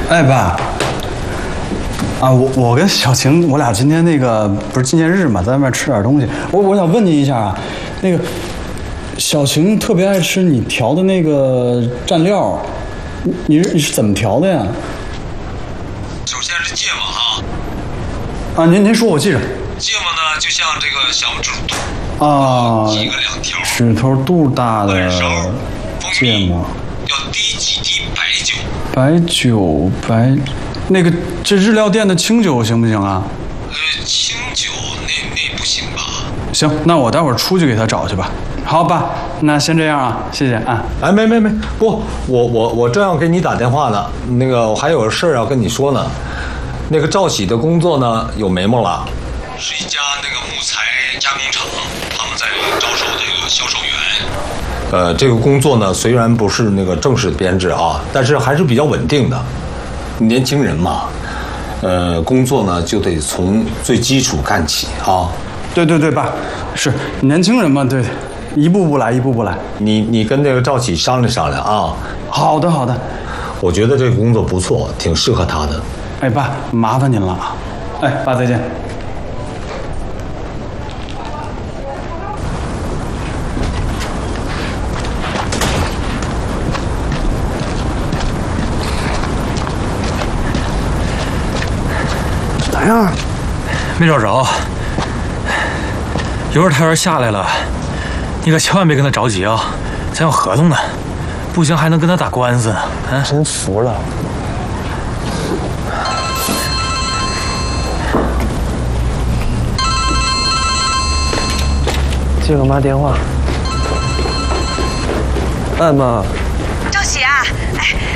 哎，爸，啊，我跟小晴，我俩今天那个不是纪念日嘛，在外面吃点东西。我想问您一下啊，那个小晴特别爱吃你调的那个蘸料，你是怎么调的呀？ 首先是芥末啊，您说，我记着。 芥末呢，就像这个小拇指肚啊， 挤个2条， 指头肚大的芥末， 要滴几滴白酒。 那个这日料店的清酒行不行啊？ 清酒那不行吧？ 行，那我待会儿出去给他找去吧。好，爸，那先这样啊，谢谢啊。 哎，没，不，我正要给你打电话呢，那个我还有事儿要跟你说呢。那个赵喜的工作呢有眉目了， 是一家那个木材加工厂，他们在招收这个销售员。 这个工作呢虽然不是那个正式编制啊，但是还是比较稳定的。年轻人嘛，工作呢就得从最基础干起啊。 对，爸，是年轻人嘛，对，一步步来，一步步来。 你跟那个赵喜商量商量啊。 好的。 我觉得这个工作不错，挺适合他的。 哎，爸，麻烦您了啊。哎，爸，再见。 咋样？ 没找着。一会儿他要是下来了，你可千万别跟他着急啊，咱有合同呢，不行还能跟他打官司呢。啊， 真服了。接个妈电话。哎妈。 赵喜啊，哎，